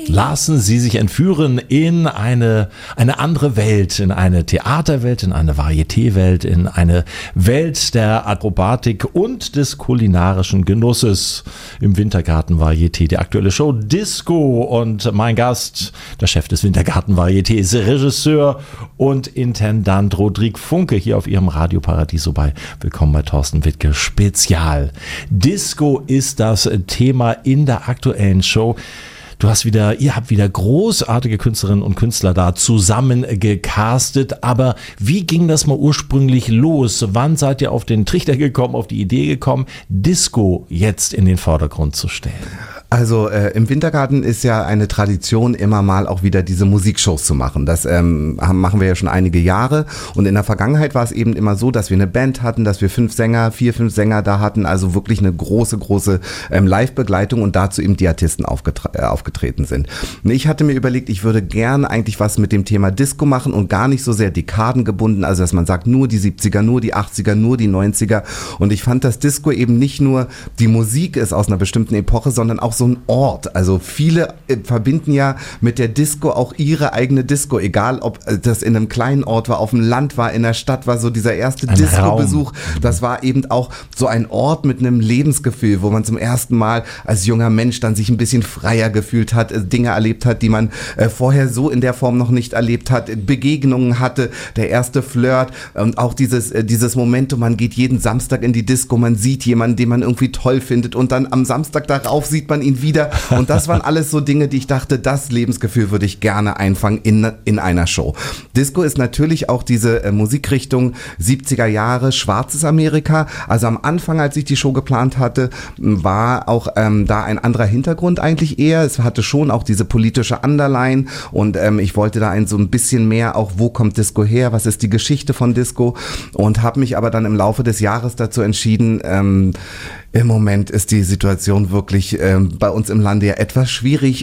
Lassen Sie sich entführen in eine andere Welt, in eine Theaterwelt, in eine Varieté-Welt, in eine Welt der Akrobatik und des kulinarischen Genusses im Wintergarten Varieté. Die aktuelle Show Disco und mein Gast, der Chef des Wintergarten Varietés, Regisseur und Intendant Rodrigue Funke hier auf Ihrem Radio Paradiso bei Willkommen bei Thorsten Wittke Spezial. Disco ist das Thema in der aktuellen Show. Ihr habt wieder großartige Künstlerinnen und Künstler da zusammen gecastet, aber wie ging das mal ursprünglich los? Wann seid ihr auf den Trichter gekommen, auf die Idee gekommen, Disco jetzt in den Vordergrund zu stellen? Also im Wintergarten ist ja eine Tradition, immer mal auch wieder diese Musikshows zu machen. Das machen wir ja schon einige Jahre und in der Vergangenheit war es eben immer so, dass wir eine Band hatten, dass wir 5 Sänger da hatten, also wirklich eine große Live-Begleitung und dazu eben die Artisten aufgetreten sind. Und ich hatte mir überlegt, ich würde gern eigentlich was mit dem Thema Disco machen und gar nicht so sehr dekadengebunden, also dass man sagt, nur die 70er, nur die 80er, nur die 90er und ich fand, dass Disco eben nicht nur die Musik ist aus einer bestimmten Epoche, sondern auch so ein Ort. Also viele verbinden ja mit der Disco auch ihre eigene Disco, egal ob das in einem kleinen Ort war, auf dem Land war, in der Stadt war, so dieser erste Disco-Besuch. Das war eben auch so ein Ort mit einem Lebensgefühl, wo man zum ersten Mal als junger Mensch dann sich ein bisschen freier gefühlt hat, Dinge erlebt hat, die man vorher so in der Form noch nicht erlebt hat, Begegnungen hatte, der erste Flirt und auch dieses Momentum, man geht jeden Samstag in die Disco, man sieht jemanden, den man irgendwie toll findet und dann am Samstag darauf sieht man ihn wieder und das waren alles so Dinge, die ich dachte, das Lebensgefühl würde ich gerne einfangen in einer Show. Disco ist natürlich auch diese Musikrichtung 70er Jahre, schwarzes Amerika, also am Anfang, als ich die Show geplant hatte, war auch da ein anderer Hintergrund eigentlich eher, es hatte schon auch diese politische Underline und ich wollte da so ein bisschen mehr auch, wo kommt Disco her, was ist die Geschichte von Disco und habe mich aber dann im Laufe des Jahres dazu entschieden, im Moment ist die Situation wirklich bei uns im Lande ja etwas schwierig